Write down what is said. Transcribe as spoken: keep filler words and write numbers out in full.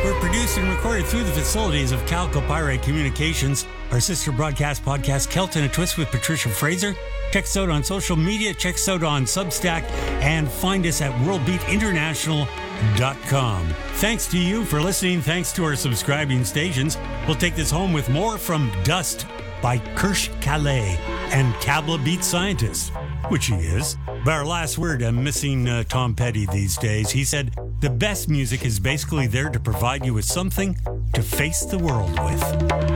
We're produced and recorded through the facilities of Calco Pirate Communications. Our sister broadcast podcast, Kelton and Twist with Patricia Fraser. Check us out on social media, check us out on Substack, and find us at world beat international dot com. Thanks to you for listening. Thanks to our subscribing stations. We'll take this home with more from Dust by Kirsch Calais and Tabla Beat Scientist, which he is. But our last word, I'm missing uh, Tom Petty these days. He said, the best music is basically there to provide you with something to face the world with.